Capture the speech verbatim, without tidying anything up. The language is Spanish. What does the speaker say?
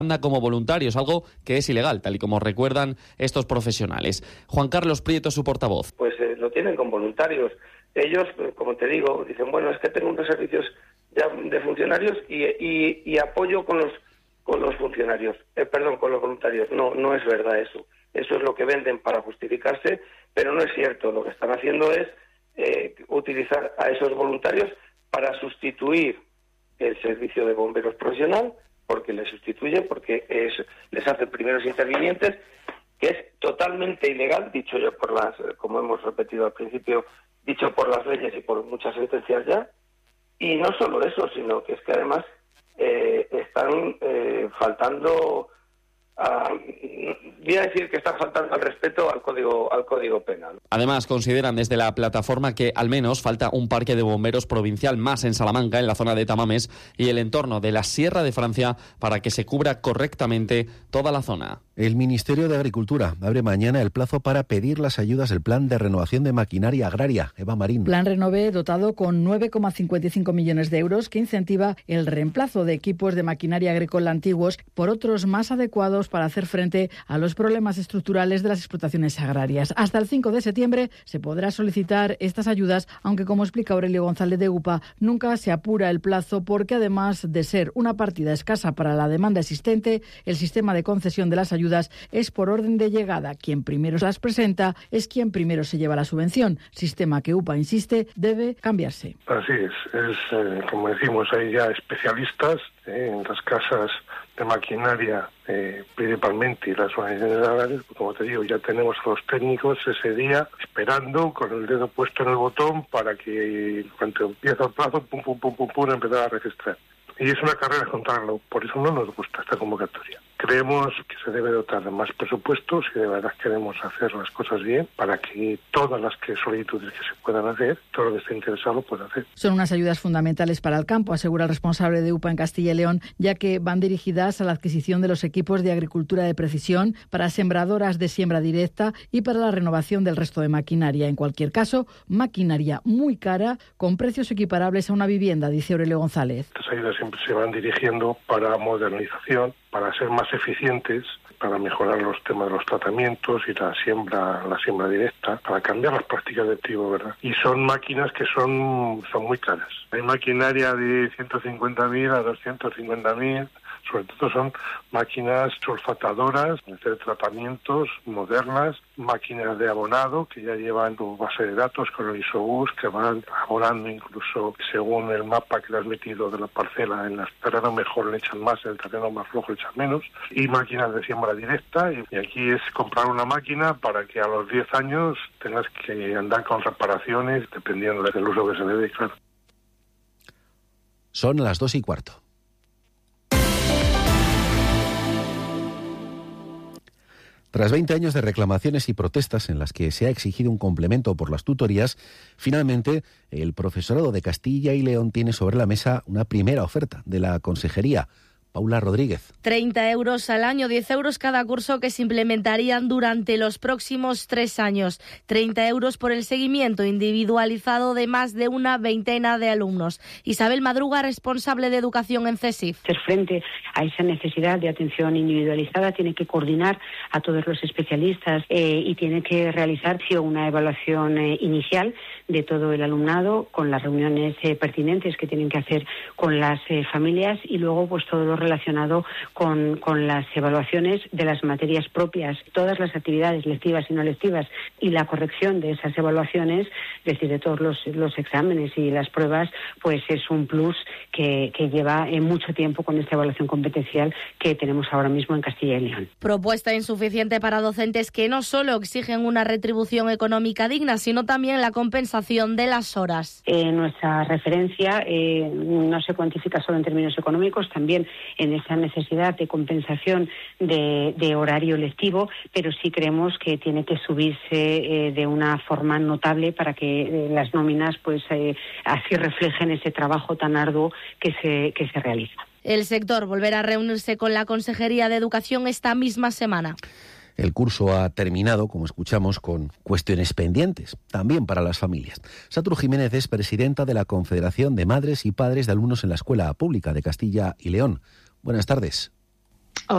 como voluntarios, algo que es ilegal, tal y como recuerdan estos profesionales. Juan Carlos Prieto, su portavoz. Pues eh, lo tienen con voluntarios. Ellos, como te digo, dicen, bueno, es que tengo unos servicios ya de funcionarios y, y, y apoyo con los con los funcionarios, eh, perdón, con los voluntarios. No, no es verdad eso. Eso es lo que venden para justificarse, pero no es cierto. Lo que están haciendo es eh, utilizar a esos voluntarios para sustituir el servicio de bomberos profesional, porque les sustituye, porque es, les hace primeros intervinientes, que es totalmente ilegal, dicho yo por las, como hemos repetido al principio, dicho por las leyes y por muchas sentencias ya. Y no solo eso, sino que es que además eh, están eh, faltando, a, voy a decir que están faltando al respeto al código al código penal. Además, consideran desde la plataforma que al menos falta un parque de bomberos provincial más en Salamanca, en la zona de Tamames y el entorno de la Sierra de Francia, para que se cubra correctamente toda la zona. El Ministerio de Agricultura abre mañana el plazo para pedir las ayudas del Plan de Renovación de Maquinaria Agraria. Eva Marín. Plan Renove dotado con nueve coma cincuenta y cinco millones de euros que incentiva el reemplazo de equipos de maquinaria agrícola antiguos por otros más adecuados para hacer frente a los problemas estructurales de las explotaciones agrarias. Hasta el cinco de septiembre se podrá solicitar estas ayudas, aunque, como explica Aurelio González de U P A, nunca se apura el plazo porque, además de ser una partida escasa para la demanda existente, el sistema de concesión de las ayudas es por orden de llegada. Quien primero las presenta es quien primero se lleva la subvención, sistema que U P A insiste debe cambiarse. Así es, es eh, como decimos, hay ya especialistas eh, en las casas de maquinaria, eh, principalmente, y las organizaciones agrarias. Como te digo, ya tenemos a los técnicos ese día esperando con el dedo puesto en el botón para que cuando empieza el plazo, pum, pum, pum, pum, pum, empezar a registrar. Y es una carrera contarlo, por eso no nos gusta esta convocatoria. Creemos que se debe dotar de más presupuestos y de verdad queremos hacer las cosas bien para que todas las que solicitudes que se puedan hacer, todo lo que esté interesado pueda hacer. Son unas ayudas fundamentales para el campo, asegura el responsable de U P A en Castilla y León, ya que van dirigidas a la adquisición de los equipos de agricultura de precisión, para sembradoras de siembra directa y para la renovación del resto de maquinaria. En cualquier caso, maquinaria muy cara, con precios equiparables a una vivienda, dice Aurelio González. Estas ayudas siempre se van dirigiendo para modernización, para ser más eficientes, para mejorar los temas de los tratamientos y la siembra, la siembra directa, para cambiar las prácticas de trigo, ¿verdad? Y son máquinas que son, son muy caras. Hay maquinaria de ciento cincuenta mil a doscientos cincuenta mil, sobre todo son máquinas sulfatadoras, de tratamientos modernas, máquinas de abonado que ya llevan tu base de datos con el ISOBUS, que van abonando incluso según el mapa que le has metido de la parcela. En el terreno mejor le echan más, en el terreno más flojo le echan menos, y máquinas de siembra directa. Y aquí es comprar una máquina para que a los diez años tengas que andar con reparaciones dependiendo del uso que se le dé, claro. Son las dos y cuarto. Tras veinte años de reclamaciones y protestas en las que se ha exigido un complemento por las tutorías, finalmente el profesorado de Castilla y León tiene sobre la mesa una primera oferta de la Consejería. Paula Rodríguez. treinta euros al año, diez euros cada curso que se implementarían durante los próximos tres años. treinta euros por el seguimiento individualizado de más de una veintena de alumnos. Isabel Madruga, responsable de educación en CESIF. Hacer frente a esa necesidad de atención individualizada tiene que coordinar a todos los especialistas eh, y tiene que realizar una evaluación eh, inicial de todo el alumnado con las reuniones eh, pertinentes que tienen que hacer con las eh, familias y luego pues todo lo relacionado con, con las evaluaciones de las materias propias, todas las actividades lectivas y no lectivas y la corrección de esas evaluaciones, es decir, de todos los, los exámenes y las pruebas, pues es un plus que, que lleva eh, mucho tiempo con esta evaluación competencial que tenemos ahora mismo en Castilla y León. Propuesta insuficiente para docentes que no solo exigen una retribución económica digna, sino también la compensación de las horas. Eh, nuestra referencia eh, no se cuantifica solo en términos económicos, también en esa necesidad de compensación de, de horario lectivo, pero sí creemos que tiene que subirse eh, de una forma notable para que eh, las nóminas pues eh, así reflejen ese trabajo tan arduo que se, que se realiza. El sector volverá a reunirse con la Consejería de Educación esta misma semana. El curso ha terminado, como escuchamos, con cuestiones pendientes, también para las familias. Satru Jiménez es presidenta de la Confederación de Madres y Padres de Alumnos en la Escuela Pública de Castilla y León. Buenas tardes.